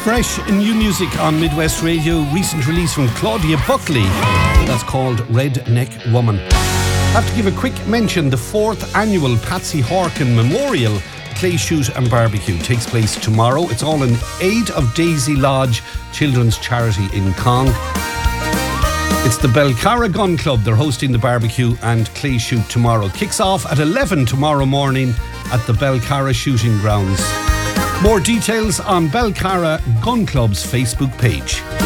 Fresh new music on Midwest Radio. Recent release from Claudia Buckley. That's called Redneck Woman. I have to give a quick mention. The 4th annual Patsy Horkin Memorial Clay Shoot and Barbecue takes place tomorrow. It's all in aid of Daisy Lodge Children's Charity in Cong. It's the Belcarra Gun Club. They're hosting the barbecue and clay shoot tomorrow. Kicks off at 11 tomorrow morning at the Belcarra Shooting Grounds. More details on Belcarra Gun Club's Facebook page.